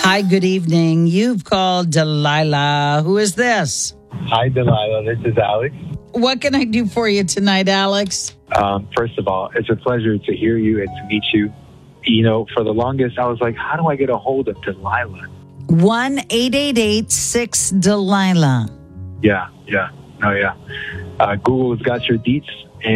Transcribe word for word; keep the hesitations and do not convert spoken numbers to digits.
Hi, good evening. You've called Delilah. Who is this? Hi, Delilah. This is Alex. What can I do for you tonight, Alex? Um, first of all, it's a pleasure to hear you and to meet you. You know, for the longest, I was like, how do I get a hold of Delilah? one eight eight eight six Delilah. Yeah, yeah. No, yeah. Uh, Google's got your deets.